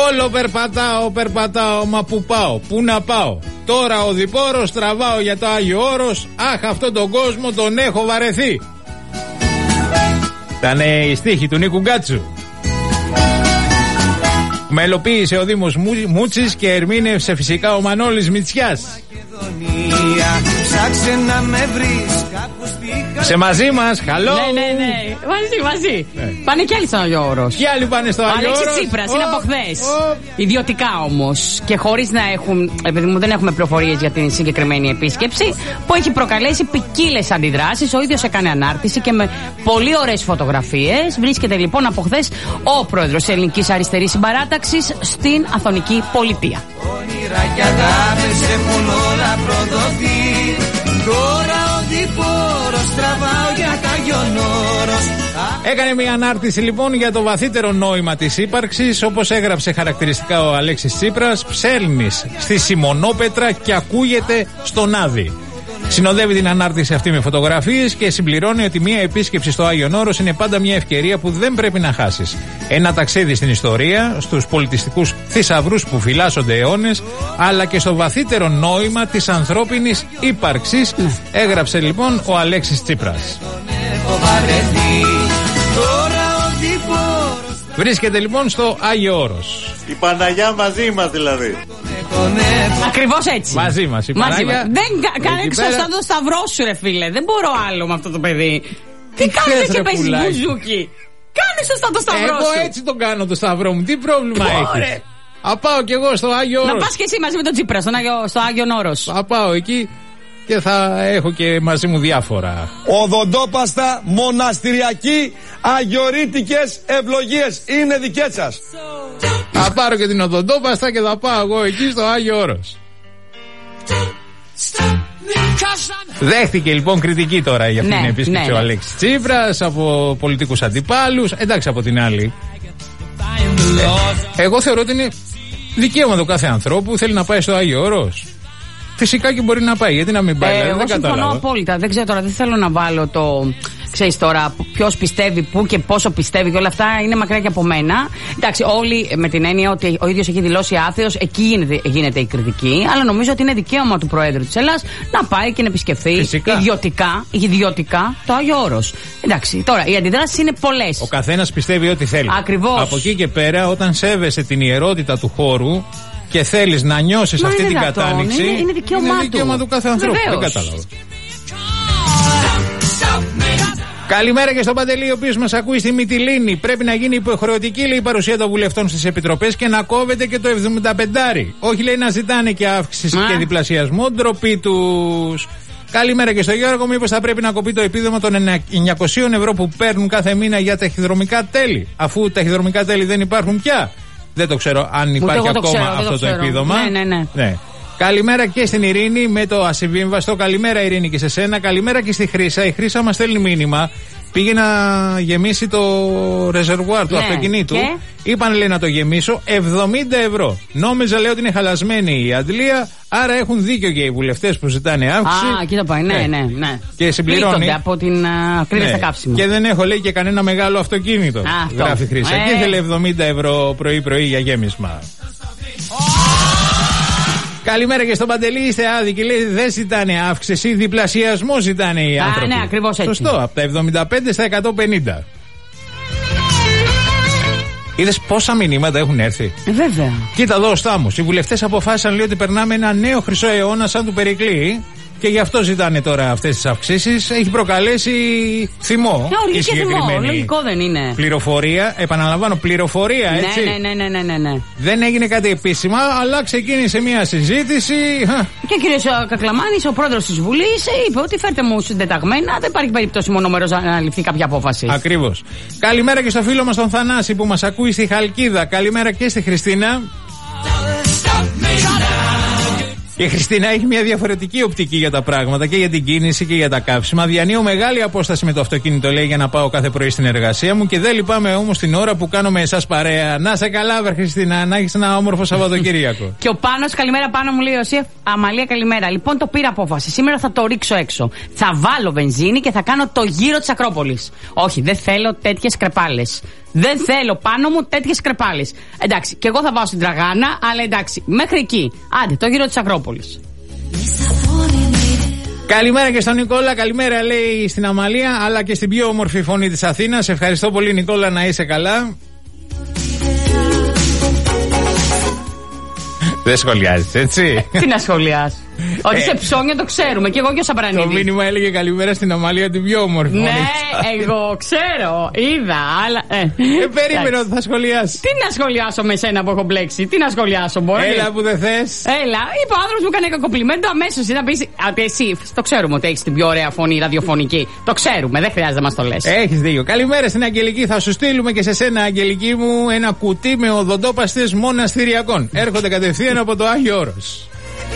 Όλο περπατάω, μα που πάω, πού να πάω. Τώρα ο διπόρος τραβάω για το Άγιο Όρος. Αχ, αυτόν τον κόσμο τον έχω βαρεθεί. Ήταν η στίχη του Νίκου Γκάτσου. Μελοποίησε ο Δήμος Μούτσης και ερμήνευσε φυσικά ο Μανώλης Μητσιάς. Σε μαζί μας, χαλό. Ναι. Μαζί. Πάνε κι άλλοι στον Άγιο Όρος. Κι άλλοι πάνε στο Άγιο Όρος. Αλέξη Τσίπρας, είναι από χθες. Ιδιωτικά όμως. Και χωρίς να έχουν, επειδή μου δεν έχουμε πληροφορίες για την συγκεκριμένη επίσκεψη, που έχει προκαλέσει ποικίλες αντιδράσεις. Ο ίδιος έκανε ανάρτηση και με πολύ ωραίες φωτογραφίες. Βρίσκεται λοιπόν από χθες ο πρόεδρος της Ελληνικής Αριστερής Συμπαράταξης στην Αθωνική Πολιτεία. Όνειρα κι αγάπες έχουν όλα προδοθεί. Τώρα ο διπόρος τραβάω για τα Γιονόρος. Έκανε μια ανάρτηση λοιπόν για το βαθύτερο νόημα της ύπαρξης. Όπως έγραψε χαρακτηριστικά ο Αλέξης Τσίπρας, ψέλνεις στη Σιμονόπετρα και ακούγεται στον Άδη. Συνοδεύει την ανάρτηση αυτή με φωτογραφίες και συμπληρώνει ότι μια επίσκεψη στο Άγιον Όρος είναι πάντα μια ευκαιρία που δεν πρέπει να χάσεις. Ένα ταξίδι στην ιστορία, στους πολιτιστικούς θησαυρούς που φυλάσσονται αιώνες, αλλά και στο βαθύτερο νόημα της ανθρώπινης ύπαρξης, έγραψε λοιπόν ο Αλέξης Τσίπρας. Βρίσκεται λοιπόν στο Άγιο Όρος. Η Παναγιά μαζί μας δηλαδή. Ακριβώς έτσι. Μαζί μας η Παναγιά. Δεν κάνε σωστά το σταυρό σου ρε φίλε. Δεν μπορώ άλλο με αυτό το παιδί. Τι κάνεις και παίζεις μπουζούκι. Κάνε σωστά το σταυρό σου. Εγώ έτσι τον κάνω το σταυρό μου. Τι πρόβλημα έχεις? Α, πάω κι εγώ στο Άγιο Όρος. Να πας και εσύ μαζί με τον Τσίπρα στο Άγιον Όρος. Α, πάω εκεί και θα έχω και μαζί μου διάφορα. Οδοντόπαστα, μοναστηριακή, αγιορείτικες ευλογίες είναι δικές σας. Θα πάρω και την οδοντόπαστα και θα πάω εγώ εκεί στο Άγιο Όρος. Δέχτηκε λοιπόν κριτική τώρα για αυτή την επίσκεψη ο Αλέξης Τσίπρας από πολιτικούς αντιπάλους. Εντάξει, από την άλλη, εγώ θεωρώ ότι είναι δικαίωμα του κάθε ανθρώπου που θέλει να πάει στο Άγιο Όρος. Φυσικά και μπορεί να πάει, γιατί να μην πάει, εγώ συμφωνώ απόλυτα. Δεν ξέρω τώρα, δεν θέλω να βάλω το. Ξέρεις τώρα, ποιος πιστεύει πού και πόσο πιστεύει και όλα αυτά είναι μακριά και από μένα. Εντάξει, όλοι με την έννοια ότι ο ίδιος έχει δηλώσει άθεος, εκεί γίνεται η κριτική. Αλλά νομίζω ότι είναι δικαίωμα του Προέδρου της Ελλάδας να πάει και να επισκεφθεί ιδιωτικά το Άγιο Όρος. Εντάξει, τώρα οι αντιδράσεις είναι πολλές. Ο καθένας πιστεύει ό,τι θέλει. Ακριβώς. Από εκεί και πέρα, όταν σέβεσαι την ιερότητα του χώρου και θέλεις να νιώσεις αυτή την κατάνοιξη, είναι δικαίωμα του κάθε ανθρώπου. Βεβαίως. Δεν κατάλαβα. Καλημέρα και στον Παντελή, ο οποίος μας ακούει στη Μυτιλήνη. Πρέπει να γίνει υποχρεωτική, λέει, η παρουσία των βουλευτών στις επιτροπές και να κόβεται και το 75. Όχι, λέει, να ζητάνε και αύξηση και διπλασιασμό. Ντροπή τους. Καλημέρα και στο Γιώργο. Μήπως θα πρέπει να κοπεί το επίδομα των 900 ευρώ που παίρνουν κάθε μήνα για ταχυδρομικά τέλη, αφού ταχυδρομικά τέλη δεν υπάρχουν πια? Δεν το ξέρω αν υπάρχει ακόμα αυτό το επίδομα. Ναι. Καλημέρα και στην Ειρήνη με το ασυμβίβαστο. Καλημέρα Ειρήνη και σε σένα. Καλημέρα και στη Χρύσα. Η Χρύσα μας στέλνει μήνυμα. Πήγε να γεμίσει το ρεζερβουάρ του αυτοκινήτου. Και? Είπαν, λέει, να το γεμίσω 70 ευρώ. Νόμιζα, λέει, ότι είναι χαλασμένη η αντλία. Άρα έχουν δίκιο και οι βουλευτές που ζητάνε αύξηση. Α, κοίτα πάει. Ναι. Και συμπληρώνει από την ακρίβεια στα κάψιμα. Και δεν έχω, λέει, και κανένα μεγάλο αυτοκίνητο. Γράφει η Χρύσα. Και ήθελε 70 ευρώ πρωί-πρωί για γέμισμα. Καλημέρα και στον Παντελή, είστε άδικοι. Λέει, δεν ζητάνε αύξηση, διπλασιασμό ζητάνε οι άνθρωποι. Ναι, ακριβώς έτσι. Σωστό, από τα 75 στα 150. Είδες πόσα μηνύματα έχουν έρθει? Βέβαια. Κοίτα εδώ ο Στάμος. Οι βουλευτές αποφάσισαν, λέει, ότι περνάμε ένα νέο χρυσό αιώνα σαν του Περικλή. Και γι' αυτό ζητάνε τώρα αυτές τις αυξήσεις. Έχει προκαλέσει θυμό. Η συγκεκριμένη λογικό δεν είναι. Πληροφορία, επαναλαμβάνω, πληροφορία, έτσι. Ναι. Δεν έγινε κάτι επίσημα, αλλά ξεκίνησε μια συζήτηση. Και ο κύριος Κακλαμάνης, ο πρόεδρος της Βουλής, είπε ότι φέρτε μου συντεταγμένα, δεν υπάρχει περίπτωση μονομερός να ληφθεί κάποια απόφαση. Ακριβώς. Καλημέρα και στο φίλο μας τον Θανάση που μας ακούει στη Χαλκίδα. Καλημέρα και στη Χριστίνα. Η Χριστίνα έχει μια διαφορετική οπτική για τα πράγματα και για την κίνηση και για τα καύσιμα. Διανύω μεγάλη απόσταση με το αυτοκίνητο, λέει, για να πάω κάθε πρωί στην εργασία μου και δεν λυπάμαι όμως την ώρα που κάνω με εσάς παρέα. Να σε καλά, βρε Χριστίνα, να έχεις ένα όμορφο Σαββατοκύριακο. Και ο Πάνος, καλημέρα Πάνο μου, λέει ο Ιωσήφ. Αμαλία, καλημέρα. Λοιπόν, το πήρα απόφαση. Σήμερα θα το ρίξω έξω. Θα βάλω βενζίνη και θα κάνω το γύρο της Ακρόπολης. Όχι, δεν θέλω τέτοιες κρεπάλες. Δεν θέλω πάνω μου τέτοιες κρεπάλες. Εντάξει, και εγώ θα πάω στην Τραγάνα, αλλά εντάξει, μέχρι εκεί. Άντε, το γύρο της Ακρόπολης. Καλημέρα και στον Νικόλα, καλημέρα λέει στην Αμαλία, αλλά και στην πιο όμορφη φωνή της Αθήνας. Ευχαριστώ πολύ Νικόλα, να είσαι καλά. Δεν σχολιάζεις, έτσι. Τι να σχολιάσεις. Ότι σε ψώνια το ξέρουμε. Και εγώ και ο Σαπρανίδης. Το μήνυμα έλεγε καλημέρα στην Αμαλία, την πιο όμορφη. Ναι, εγώ ξέρω. Είδα, αλλά. Περίμενα ότι θα σχολιάσει. Τι να σχολιάσω με σένα που έχω μπλέξει. Τι να σχολιάσω, μπορεί. Έλα που δεν θες. Έλα, είπε ο άνθρωπος μου έκανε ένα κομπλιμέντο αμέσως. Να πεις ότι εσύ το ξέρουμε ότι έχεις την πιο ωραία φωνή ραδιοφωνική. Το ξέρουμε, δεν χρειάζεται να μας το λες. Έχεις δίκιο. Καλημέρα στην Αγγελική. Θα σου στείλουμε και σε σένα, Αγγελική μου, ένα κουτί με οδοντόπαστες μοναστηριακών. Έρχονται κατευθείαν από το Άγιο Όρος.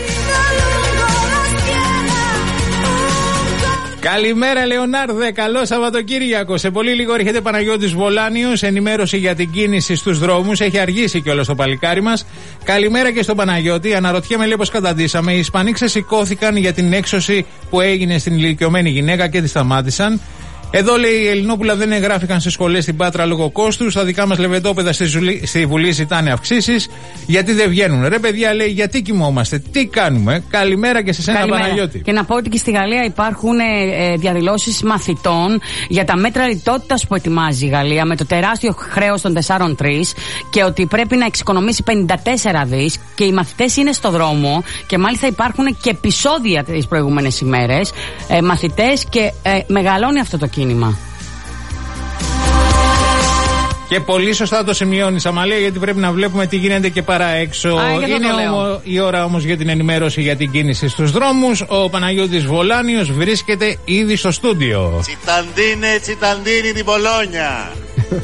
Καλημέρα Λεωνάρδε, καλό Σαββατοκύριακο. Σε πολύ λίγο έρχεται Παναγιώτης Βολάνιος, ενημέρωση για την κίνηση στους δρόμους. Έχει αργήσει κιόλας το παλικάρι μας. Καλημέρα και στον Παναγιώτη. Αναρωτιέμαι λέει πως καταντήσαμε. Οι Ισπανοί ξεσηκώθηκαν για την έξωση που έγινε στην ηλικιωμένη γυναίκα και τη σταμάτησαν. Εδώ λέει η Ελληνόπουλα δεν εγγράφηκαν στις σχολές στην Πάτρα λόγω κόστους. Τα δικά μας λεβεντόπεδα στη Βουλή ζητάνε αυξήσεις. Γιατί δεν βγαίνουν. Ρε παιδιά λέει γιατί κοιμόμαστε, τι κάνουμε. Καλημέρα και σε σένα Παναγιώτη. Και να πω ότι και στη Γαλλία υπάρχουν διαδηλώσεις μαθητών για τα μέτρα λιτότητας που ετοιμάζει η Γαλλία με το τεράστιο χρέος των 4-3 και ότι πρέπει να εξοικονομήσει 54 δις και οι μαθητές είναι στο δρόμο και μάλιστα υπάρχουν και επεισόδια τις προηγούμενες ημέρες μαθητές και μεγαλώνει αυτό το κίνημα. Και πολύ σωστά το σημειώνεις Αμαλία, γιατί πρέπει να βλέπουμε τι γίνεται και παρά έξω. Είναι η ώρα όμως για την ενημέρωση για την κίνηση στους δρόμους. Ο Παναγιώτης Βολάνιος βρίσκεται ήδη στο στούντιο. Τσιταντίνε την Πολόνια.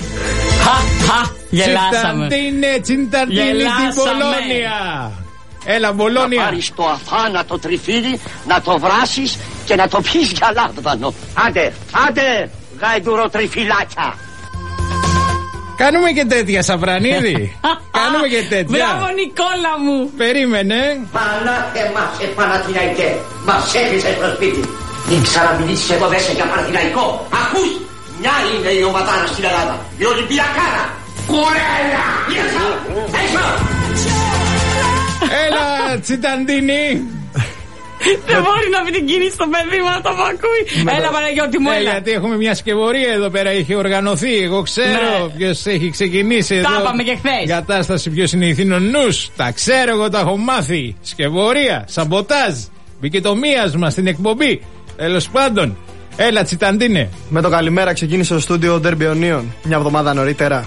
Γελάσαμε. Τσιταντίνε την Πολόνια. Έλα Μπολόνια. Να πάρεις το αφάνατο τριφύλι, να το βράσεις και να το πιεις για λάβδανο. Άντε, γαϊδούρο τριφυλάκια. Κάνουμε και τέτοια Σαπρανίδη. Κάνουμε και τέτοια. Μπράβο Νικόλα μου. Περίμενε. Πανάθεμασε Παναθηναϊκέ. Μας έφυσες στο σπίτι. Μην ξαναμιλήσεις εδώ μέσα για Παναθηναϊκό. Ακούς, μια είναι η ομαδάρα στην Ελλάδα. Η Ολυμπιακάρα. Κουρέλα. Έξω. Έλα Τσιταντίνη. Δεν μπορεί να μην την κίνηση στο παιδί μου να το ακούει. Έλα Παναγιώτη μου, έλα. Γιατί έχουμε μια σκευωρία εδώ πέρα, έχει οργανωθεί. Εγώ ξέρω ποιος έχει ξεκινήσει εδώ. Τα είπαμε και χθες. Η κατάσταση ποιος είναι ηθήνων νους. Τα ξέρω, εγώ τα έχω μάθει. Σκευωρία, σαμποτάζ. Μπήκε το μίασμα στην εκπομπή. Τέλος πάντων. Έλα Τσιταντίνε. Με το καλημέρα ξεκίνησε το στούντιο Derby Onion μια εβδομάδα νωρίτερα.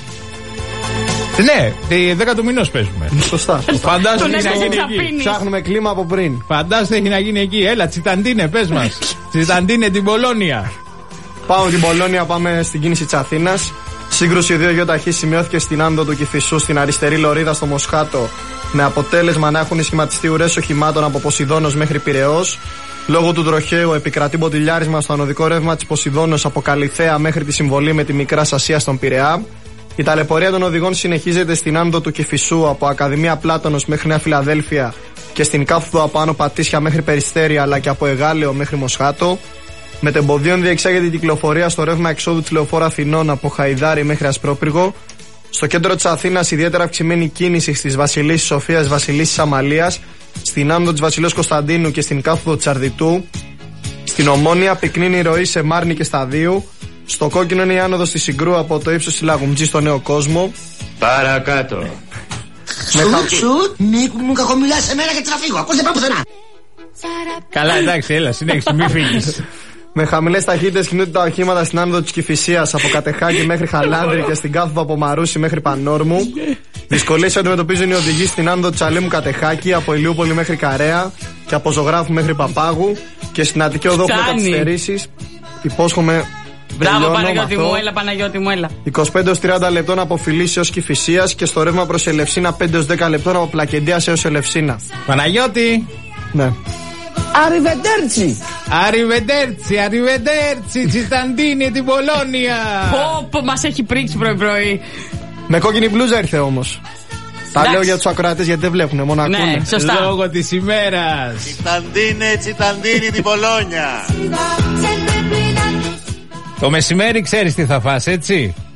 Ναι, τη 10 του μηνός παίζουμε. Σωστά. Φαντάζομαι έχει να γίνει εκεί. Ψάχνουμε κλίμα από πριν. Φαντάζομαι έχει να γίνει εκεί. Έλα, Τσιταντίνε, πες μας. Τσιταντίνε την Πολόνια. Πάμε την Πολόνια, πάμε στην κίνηση της Αθήνας. Σύγκρουση 2 γεωταχή σημειώθηκε στην Άνδο του Κηφισού, στην αριστερή λωρίδα στο Μοσχάτο, με αποτέλεσμα να έχουν σχηματιστεί ουρές οχημάτων από Ποσειδώνος μέχρι Πειραιώς. Λόγω του τροχαίου επικρατεί μποτιλιάρισμα στο ανωδικό ρεύμα της Ποσειδώνος από Καλιθέα μέχρι τη συμβολή με τη Μικρά Ασία στον Πειραιά. Η ταλαιπωρία των οδηγών συνεχίζεται στην Άνδο του Κηφισού από Ακαδημία Πλάτωνος μέχρι Νέα Φιλαδέλφια και στην Κάθοδο από Άνω Πατήσια μέχρι Περιστέρια, αλλά και από Εγάλεο μέχρι Μοσχάτο. Μετεμποδίων διεξάγεται η κυκλοφορία στο ρεύμα εξόδου της Λεωφόρου Αθηνών από Χαϊδάρι μέχρι Ασπρόπυργο. Στο κέντρο της Αθήνας ιδιαίτερα αυξημένη κίνηση στις Βασιλίσσης Σοφίας, Βασιλίσσης Αμαλίας, στην Άνδο της Βασιλέως Κωνσταντίνου και στην Κάθοδο της Αρδιτού. Στην Ομόνια πυκνή η ροή σε Μάρνη και Σταδίου. Στο κόκκινο είναι η άνοδος της Συγκρού από το ύψος της Λαγουμτζή στο Νέο Κόσμο. Παρακάτω. Σουτ, μου κακομιλάς σε μένα και θα φύγω. Ακούς δεν πάω πουθενά. Καλά, εντάξει, έλα, συνέχισε, μη φύγεις. Με χαμηλές ταχύτητες κινούνται τα οχήματα στην άνοδο της Κηφισίας από Κατεχάκη μέχρι Χαλάνδρη και στην Κάθοδο από Μαρούσι μέχρι Πανόρμου. Δυσκολίες αντιμετωπίζουν οι οδηγοί στην άνοδο της Αλήμου Κατεχάκη από Ηλιούπολη μέχρι Καρέα και από Ζωγράφου μέχρι Παπάγου και στην Αττική Οδό έχουμε καθυστερήσεις. Υπόσχομαι. Μπράβο Παναγιώτη μου, έλα Παναγιώτη μου, έλα. 25-30 λεπτών από Φιλίσσης έως Κηφισίας και στο ρεύμα προς Ελευσίνα 5-10 λεπτών από Πλακεντίας έως Ελευσίνα. Παναγιώτη! Ναι. Αριβεντέρτσι! Αριβεντέρτσι, Τσιταντίνη την Πολόνια! Πω, μας έχει πρίξει πρωί-πρωί. Με κόκκινη μπλούζα ήρθε όμως. Τα λέω για τους ακροατές γιατί δεν βλέπουν, μόνο ακούνε. Ναι, σωστά. Λόγω της ημέρας. Τσιταντίνη την Πολόνια. Το μεσημέρι ξέρεις τι θα φας, έτσι.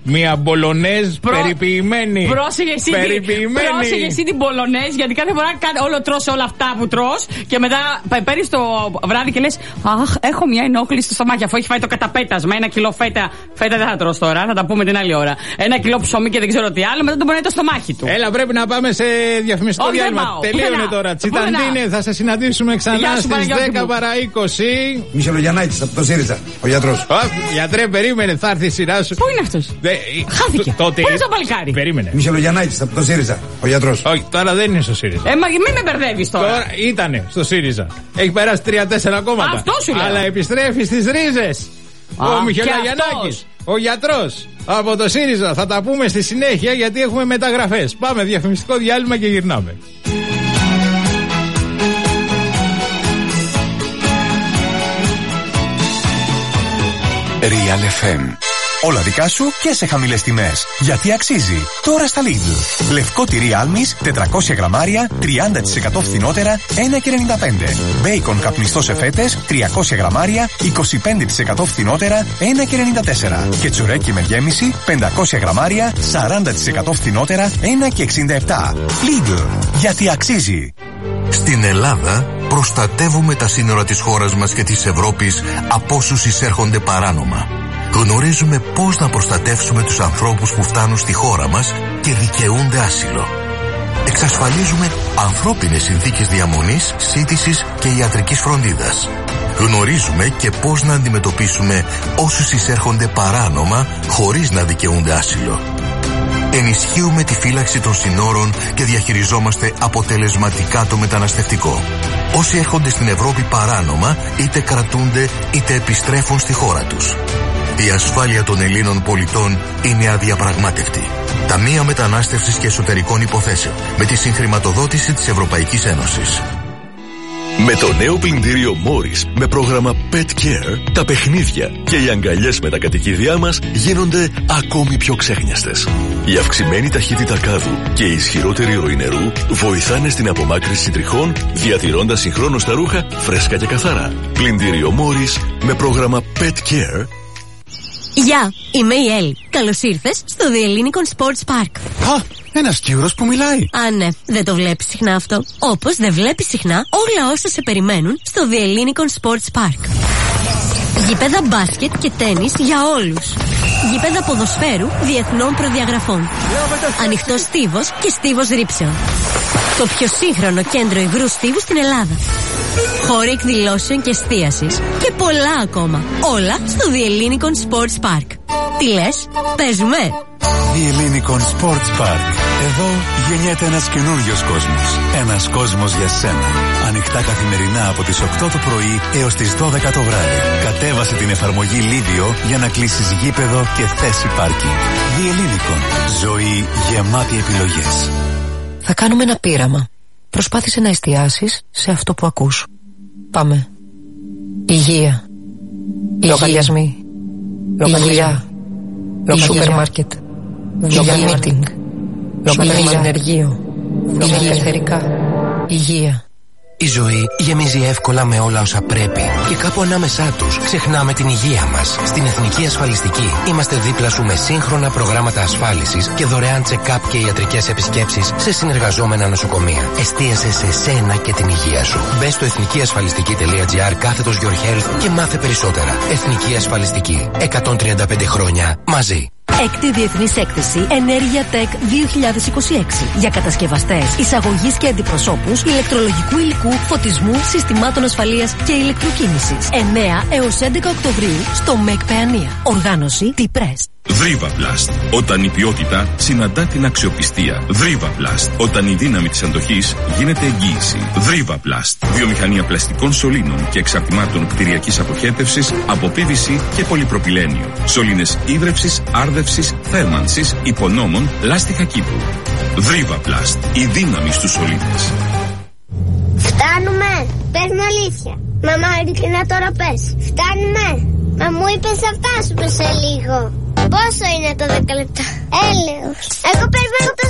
Μια μπολονέζ περιποιημένη. Πρόσεχε εσύ την μπολονέζ, γιατί κάθε φορά όλο τρως όλα αυτά που τρως και μετά παίρνεις το βράδυ και λες αχ, έχω μια ενόχληση στο στομάχι. Αφού έχει φάει το καταπέτασμα, 1 κιλό φέτα. Φέτα δεν θα τρως τώρα, θα τα πούμε την άλλη ώρα. 1 κιλό ψωμί και δεν ξέρω τι άλλο, μετά τον πονάει το στομάχι του. Έλα, πρέπει να πάμε σε διαφημιστικό διάλειμμα. Τελείωνε τώρα. Τσιταντίνε, θα σε συναντήσουμε ξανά στις 10 παρά 20. Μισελογιαννάκης από το ΣΥΡΙΖΑ, ο γιατρός. Γιατρέ, περίμενε, θα έρθει η σειρά σου. Πού είναι αυτός? Χάθηκε. Πού είναι το παλικάρι? Περίμενε. Μισελογιαννάκης από το ΣΥΡΙΖΑ, ο γιατρός. Όχι, τώρα δεν είναι στο ΣΥΡΙΖΑ. Μα μην με μπερδεύεις τώρα. Τώρα ήτανε στο ΣΥΡΙΖΑ. Έχει περάσει 3-4 κόμματα. Αυτό σου λέω. Αλλά επιστρέφει στις ρίζες. Ο Μιχελογιαννάκης, ο γιατρός από το ΣΥΡΙΖΑ. Θα τα πούμε στη συνέχεια γιατί έχουμε μεταγραφές. Πάμε διαφημιστικό διάλειμμα και γυρνάμε. Real FM. Όλα δικά σου και σε χαμηλές τιμές. Γιατί αξίζει. Τώρα στα Lidl. Λευκό τυρί Άλμης 400 γραμμάρια 30% φθηνότερα 1,95. Μπέικον καπνιστό σε φέτες 300 γραμμάρια 25% φθηνότερα 1,94. Και τσουρέκι με γέμιση 500 γραμμάρια 40% φθηνότερα 1,67. Lidl. Γιατί αξίζει. Στην Ελλάδα προστατεύουμε τα σύνορα της χώρας μας και της Ευρώπης από όσους εισέρχονται παράνομα. Γνωρίζουμε πώς να προστατεύσουμε τους ανθρώπους που φτάνουν στη χώρα μας και δικαιούνται άσυλο. Εξασφαλίζουμε ανθρώπινες συνθήκες διαμονής, σύντησης και ιατρικής φροντίδας. Γνωρίζουμε και πώς να αντιμετωπίσουμε όσους εισέρχονται παράνομα χωρίς να δικαιούνται άσυλο. Ενισχύουμε τη φύλαξη των συνόρων και διαχειριζόμαστε αποτελεσματικά το μεταναστευτικό. Όσοι έρχονται στην Ευρώπη παράνομα είτε κρατούνται είτε επιστρέφουν στη χώρα τους. Η ασφάλεια των Ελλήνων πολιτών είναι αδιαπραγμάτευτη. Ταμεία Μετανάστευσης και Εσωτερικών Υποθέσεων με τη συγχρηματοδότηση της Ευρωπαϊκής Ένωσης. Με το νέο πλυντήριο Morris με πρόγραμμα Pet Care, τα παιχνίδια και οι αγκαλιές με τα κατοικίδια μας γίνονται ακόμη πιο ξέχνιαστες. Η αυξημένη ταχύτητα κάδου και η ισχυρότερη ροή νερού βοηθάνε στην απομάκρυνση τριχών, διατηρώντας συγχρόνως τα ρούχα φρέσκα και καθαρά. Πλυντήριο Morris με πρόγραμμα Pet Care. Γεια, είμαι η Έλλη. Καλώς ήρθες στο The Ellinikon Sports Park. Ένας Κύρος που μιλάει. Α, ναι, δεν το βλέπεις συχνά αυτό. Όπως δεν βλέπεις συχνά όλα όσα σε περιμένουν στο The Ellinikon Sports Park. Γήπεδα μπάσκετ και τένις για όλους. Γήπεδα ποδοσφαίρου διεθνών προδιαγραφών. Ανοιχτός στίβος και στίβος ρήψεων. Το πιο σύγχρονο κέντρο υγρού στίβου στην Ελλάδα. Χώροι εκδηλώσεων και εστίασης. Και πολλά ακόμα. Όλα στο The Ellinikon Sports Park. Τι λες, παίζουμε! The Ellinikon Sports Park. Εδώ γεννιέται ένας καινούριος κόσμος. Ένας κόσμος για σένα. Ανοιχτά καθημερινά από τις 8 το πρωί έως τις 12 το βράδυ. Κατέβασε την εφαρμογή Livio για να κλείσεις γήπεδο και θέση πάρκινγκ. The Ellinikon. Ζωή γεμάτη επιλογές. Θα κάνουμε ένα πείραμα. Προσπάθησε να εστιάσεις σε αυτό που ακούς. Πάμε. Υγεία. Λογαριασμοί. Δουλειά. Σούπερ μάρκετ. Meeting. Ενεργείο. Ελευθερικά. Υγεία. Η ζωή γεμίζει εύκολα με όλα όσα πρέπει και κάπου ανάμεσά τους ξεχνάμε την υγεία μας. Στην Εθνική Ασφαλιστική είμαστε δίπλα σου με σύγχρονα προγράμματα ασφάλισης και δωρεάν check-up και ιατρικές επισκέψεις σε συνεργαζόμενα νοσοκομεία. Εστίασε σε σένα και την υγεία σου. Μπες στο εθνικιασφαλιστική.gr/your health και μάθε περισσότερα. Εθνική Ασφαλιστική. 135 χρόνια μαζί. Έκτη Διεθνής Έκθεση Ενέργεια Tech 2026 για κατασκευαστές, εισαγωγής και αντιπροσώπους ηλεκτρολογικού υλικού, φωτισμού, συστημάτων ασφαλείας και ηλεκτροκίνησης. 9 έως 11 Οκτωβρίου στο ΜΕΚ Παιανία. Οργάνωση T-Press. Vrivaplast. Όταν η ποιότητα συναντά την αξιοπιστία. Vrivaplast. Όταν η δύναμη της αντοχής γίνεται εγγύηση. Vrivaplast. Βιομηχανία πλαστικών σωλήνων και εξαρτημάτων κτηριακής αποχέτευσης από PVC και πολυπροπυλένιο. Σωλήνες ίδρευσης, άρδευσης, θέρμανσης, υπονόμων, λάστιχα κήπου. Vrivaplast. Η δύναμη στους σωλήνες. Φτάνουμε. Πες μου αλήθεια. Μαμά, ειλικρινά τώρα πες. Φτάνουμε. Μα μου είπες αυτά σου σε λίγο. Πόσο είναι το 10 λεπτά? Έλεος. Εγώ περιμένω το